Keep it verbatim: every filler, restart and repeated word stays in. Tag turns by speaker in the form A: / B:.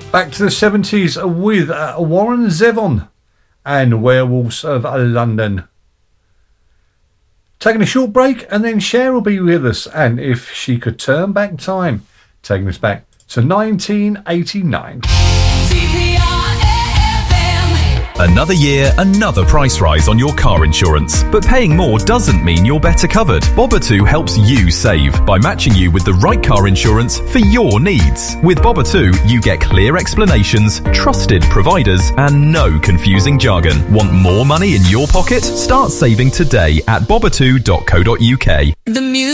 A: Back to the seventies with uh, Warren Zevon and Werewolves of London. Taking a short break, and then Cher will be with us, and If She Could Turn Back Time, taking us back to nineteen eighty-nine.
B: Another year, another price rise on your car insurance. But paying more doesn't mean you're better covered. Bobbatu helps you save by matching you with the right car insurance for your needs. With Bobbatu, you get clear explanations, trusted providers, and no confusing jargon. Want more money in your pocket? Start saving today at bobbatu dot co dot uk.
C: The music